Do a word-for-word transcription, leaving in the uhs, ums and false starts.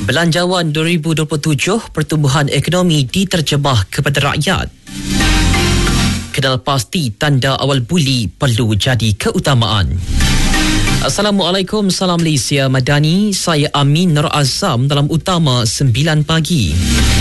Belanjawan dua ribu dua puluh tujuh, pertumbuhan ekonomi diterjemah kepada rakyat. Kenal pasti tanda awal buli perlu jadi keutamaan. Assalamualaikum, salam Malaysia Madani. Saya Amin Nur Azam dalam Utama sembilan pagi.